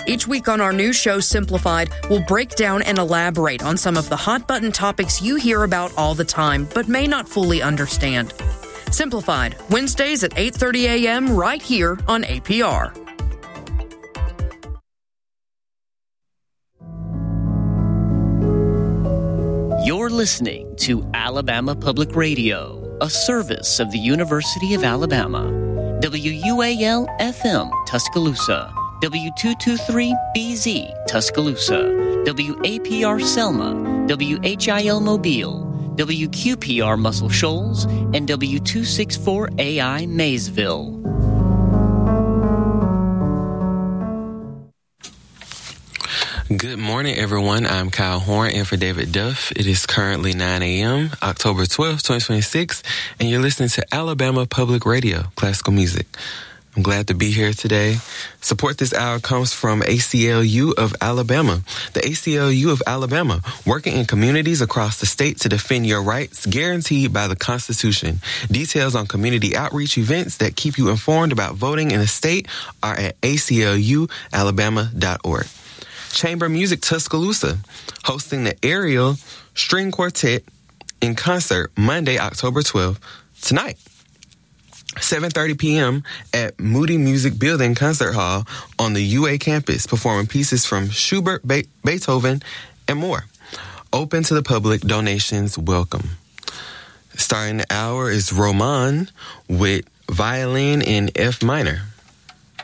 Each week on our new show, Simplified, we'll break down and elaborate on some of the hot-button topics you hear about all the time, but may not fully understand. Simplified, Wednesdays at 8:30 a.m. right here on APR. You're listening to Alabama Public Radio, a service of the University of Alabama. WUAL-FM, Tuscaloosa. W223BZ, Tuscaloosa. WAPR Selma. WHIL Mobile. WQPR Muscle Shoals, and W264AI Maysville. Good morning, everyone. I'm Kyle Horn in for David Duff. It is currently 9 a.m., October 12th, 2026, and you're listening to Alabama Public Radio, classical music. I'm glad to be here today. Support this hour comes from ACLU of Alabama. The ACLU of Alabama, working in communities across the state to defend your rights guaranteed by the Constitution. Details on community outreach events that keep you informed about voting in the state are at aclualabama.org. Chamber Music Tuscaloosa, hosting the Ariel String Quartet in concert Monday, October 12th, tonight. 7:30 p.m. at Moody Music Building Concert Hall on the UA campus, performing pieces from Schubert, Beethoven, and more. Open to the public, donations welcome. Starting the hour is Roman with violin in F minor.